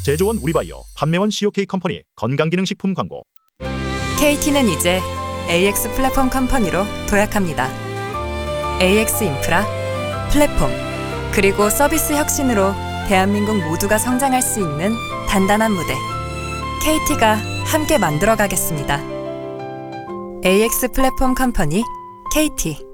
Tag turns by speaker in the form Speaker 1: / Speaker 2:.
Speaker 1: 제조원 우리바이오, 판매원 COK 컴퍼니 건강기능식품 광고.
Speaker 2: KT는 이제 AX 플랫폼 컴퍼니로 도약합니다. AX 인프라, 플랫폼, 그리고 서비스 혁신으로 대한민국 모두가 성장할 수 있는 단단한 무대. KT가 함께 만들어 가겠습니다. AX 플랫폼 컴퍼니 KT.